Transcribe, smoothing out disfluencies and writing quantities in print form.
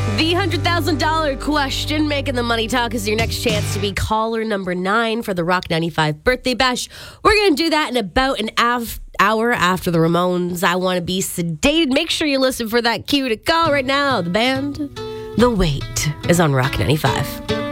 The $100,000 question, making the money talk, is your next chance to be caller number 9 for the Rock 95 birthday bash. We're going to do that in about an hour after the Ramones' I Want to Be Sedated. Make sure you listen for that cue to call right now. The band, The Wait, is on Rock 95.